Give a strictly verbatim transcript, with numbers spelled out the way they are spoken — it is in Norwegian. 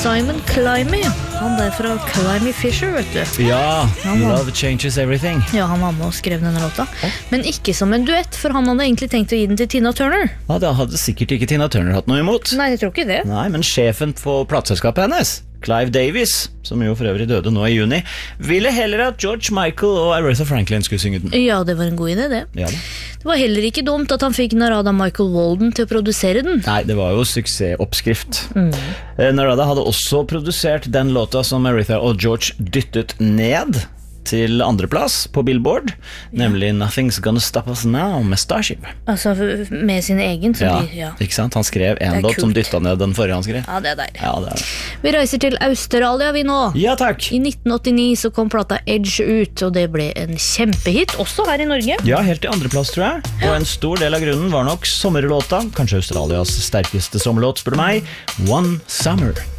Simon Climby. Han der fra Climby Fisher, vet du. Ja, Han var- Love Changes Everything. Ja, han var med og skrev denne låta. Men ikke som en duett, for han hadde egentlig tenkt å gi den til Tina Turner. Ja, da hadde sikkert ikke Tina Turner hatt noe imot. Nei, jeg tror ikke det. Nei, men sjefen på plateselskapet hennes, Clive Davis, som jo for øvrig døde nå i juni, ville heller at George Michael og Aretha Franklin skulle synge den. Ja, det var en god idé, det. Ja da. Det var heller ikke dumt at han fikk Narada Michael Walden til å produsere den. Nei, det var jo suksessoppskrift. Mm. Narada hadde også produsert den låta som Aretha og George dyttet ned til andreplass på Billboard, nemlig Nothing's Gonna Stop Us Now med Starship. Altså, med sin egen. Som Ja, de, ja. ikke sant? Han skrev en Det er låt som kult. dytta ned den forrige han skrev. ja, det er deilig. Ja, det er det. Vi reiser til Australia, vi nå. Ja, takk. I nitten åttini så kom plata Edge ut, og det ble en kjempehit, også her i Norge. Ja, helt til andreplass, tror jeg. Og en stor del av grunnen var nok sommerlåta, kanskje Australias sterkeste sommerlåt, spør du meg, One Summer.